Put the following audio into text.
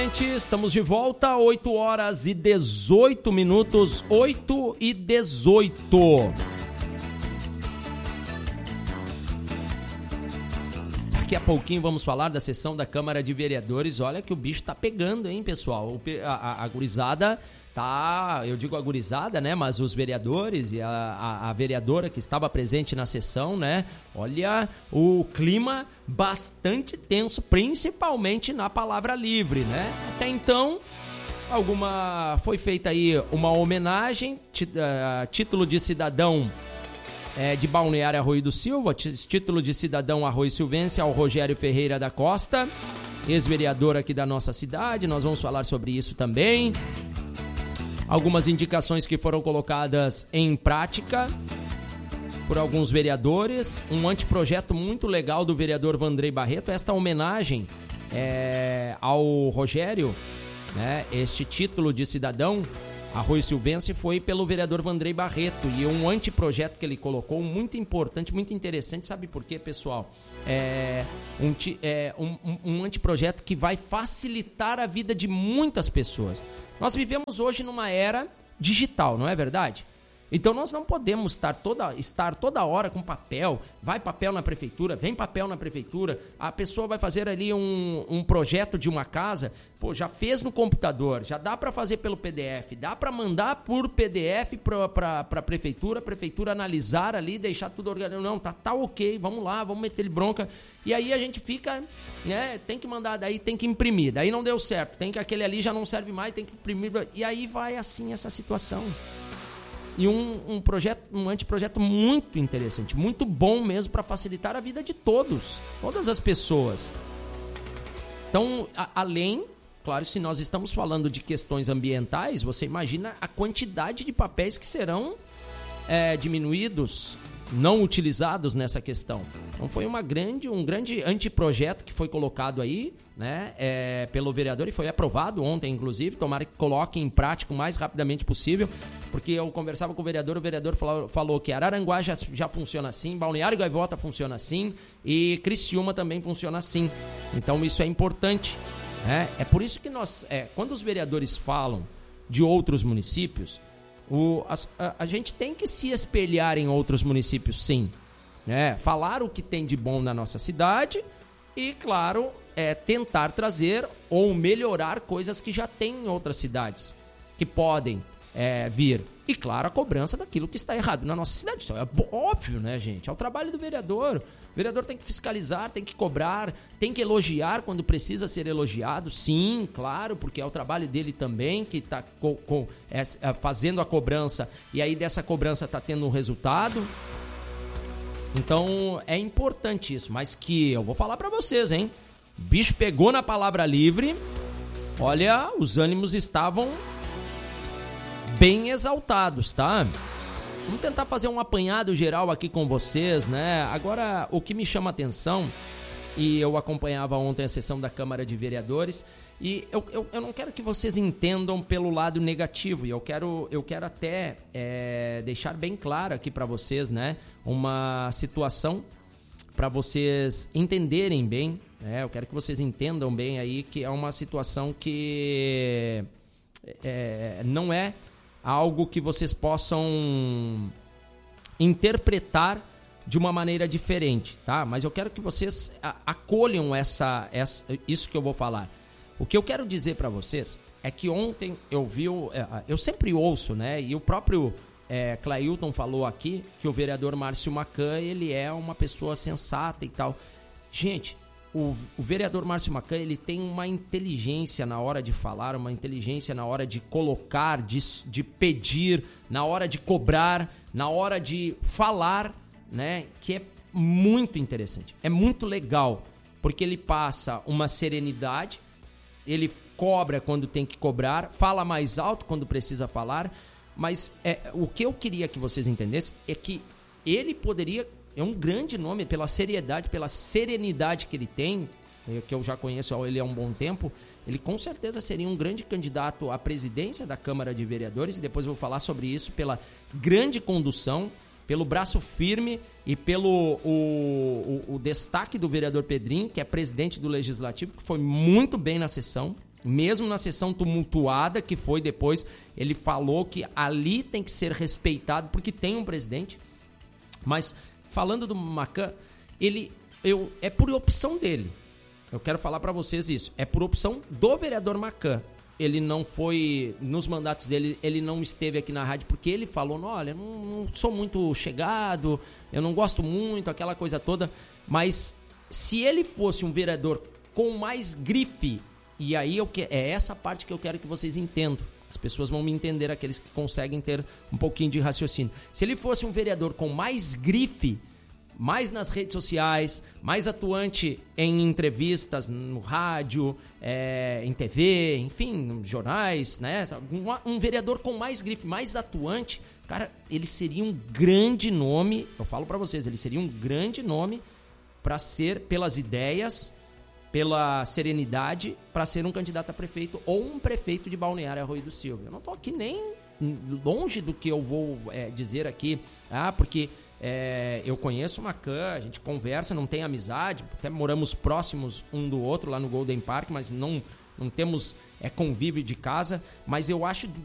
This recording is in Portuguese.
Estamos de volta, 8 horas e 18 minutos, 8 e 18. Daqui a pouquinho vamos falar da sessão da Câmara de Vereadores. Olha que o bicho tá pegando, hein, pessoal? A gurizada tá, eu digo a gurizada, né, mas os vereadores e a vereadora que estava presente na sessão, né, olha o clima bastante tenso, principalmente na palavra livre, né, até então foi feita aí uma homenagem, título de cidadão de Balneário Arroio do Silva, título de cidadão Arroio Silvense ao Rogério Ferreira da Costa, ex-vereador aqui da nossa cidade. Nós vamos falar sobre isso também. Algumas indicações que foram colocadas em prática por alguns vereadores. Um anteprojeto muito legal do vereador Vandrei Barreto. Esta homenagem ao Rogério, né, este título de cidadão Arroio Silvense foi pelo vereador Vandrei Barreto. E um anteprojeto que ele colocou muito importante, muito interessante. Sabe por quê, pessoal? Um anteprojeto que vai facilitar a vida de muitas pessoas. Nós vivemos hoje numa era digital, não é verdade? Então nós não podemos estar toda hora com papel. Vai papel na prefeitura, vem papel na prefeitura. A pessoa vai fazer ali um projeto de uma casa. Pô, já fez no computador, já dá para fazer pelo PDF, dá para mandar por PDF para a prefeitura analisar ali, deixar tudo organizado. Não, tá ok, vamos lá, vamos meter ele bronca. E aí a gente fica, né, tem que mandar, daí tem que imprimir, daí não deu certo, tem que aquele ali já não serve mais, tem que imprimir. E aí vai assim essa situação. E um anteprojeto muito interessante, muito bom mesmo para facilitar a vida de todas as pessoas. Então, além, claro, se nós estamos falando de questões ambientais, você imagina a quantidade de papéis que serão diminuídos, não utilizados nessa questão. Então foi um grande anteprojeto que foi colocado aí, né, pelo vereador, e foi aprovado ontem, inclusive. Tomara que coloque em prática o mais rapidamente possível, porque eu conversava com o vereador falou que Araranguá já funciona assim, Balneário Gaivota funciona assim e Criciúma também funciona assim. Então isso é importante, né? É por isso que nós, quando os vereadores falam de outros municípios, a gente tem que se espelhar em outros municípios, sim, né? Falar o que tem de bom na nossa cidade e, claro, tentar trazer ou melhorar coisas que já tem em outras cidades, que podem vir. E, claro, a cobrança daquilo que está errado na nossa cidade. Isso é óbvio, né, gente? É o trabalho do vereador. O vereador tem que fiscalizar, tem que cobrar, tem que elogiar quando precisa ser elogiado. Sim, claro, porque é o trabalho dele também, que está fazendo a cobrança, e aí dessa cobrança está tendo um resultado. Então, é importante isso, mas que eu vou falar para vocês, hein? O bicho pegou na palavra livre. Olha, os ânimos estavam bem exaltados, tá? Vamos tentar fazer um apanhado geral aqui com vocês, né? Agora, o que me chama a atenção, e eu acompanhava ontem a sessão da Câmara de Vereadores, e eu não quero que vocês entendam pelo lado negativo, e eu quero até deixar bem claro aqui para vocês, né? Uma situação para vocês entenderem bem, né? Eu quero que vocês entendam bem aí que é uma situação que não é algo que vocês possam interpretar de uma maneira diferente, tá? Mas eu quero que vocês acolham isso que eu vou falar. O que eu quero dizer para vocês é que ontem eu sempre ouço, né? E o próprio Clailton falou aqui que o vereador Márcio Macan, ele é uma pessoa sensata e tal. Gente, o vereador Márcio Macan, ele tem uma inteligência na hora de falar, uma inteligência na hora de colocar, de pedir, na hora de cobrar, na hora de falar, né? Que é muito interessante, é muito legal, porque ele passa uma serenidade, ele cobra quando tem que cobrar, fala mais alto quando precisa falar, mas o que eu queria que vocês entendessem é que ele poderia... É um grande nome pela seriedade, pela serenidade que ele tem, que eu já conheço ele há um bom tempo. Ele com certeza seria um grande candidato à presidência da Câmara de Vereadores, e depois eu vou falar sobre isso, pela grande condução, pelo braço firme e pelo o destaque do vereador Pedrinho, que é presidente do Legislativo, que foi muito bem na sessão, Mesmo na sessão tumultuada que foi depois, ele falou que ali tem que ser respeitado porque tem um presidente. Mas falando do Macan, é por opção dele. Eu quero falar para vocês isso. É por opção do vereador Macan. Ele não foi, nos mandatos dele, ele não esteve aqui na rádio porque ele falou, olha, não sou muito chegado, eu não gosto muito, aquela coisa toda. Mas se ele fosse um vereador com mais grife, e aí é essa parte que eu quero que vocês entendam. As pessoas vão me entender, aqueles que conseguem ter um pouquinho de raciocínio. Se ele fosse um vereador com mais grife, mais nas redes sociais, mais atuante em entrevistas no rádio, em TV, enfim, nos jornais, né? Um vereador com mais grife, mais atuante, cara, ele seria um grande nome, eu falo pra vocês, ele seria um grande nome pra ser, pelas ideias, pela serenidade, pra ser um candidato a prefeito ou um prefeito de Balneário Arroio do Silva. Eu não tô aqui nem longe do que eu vou dizer aqui, porque... eu conheço o Macan, a gente conversa, não tem amizade, até moramos próximos um do outro lá no Golden Park, mas não temos convívio de casa, mas eu acho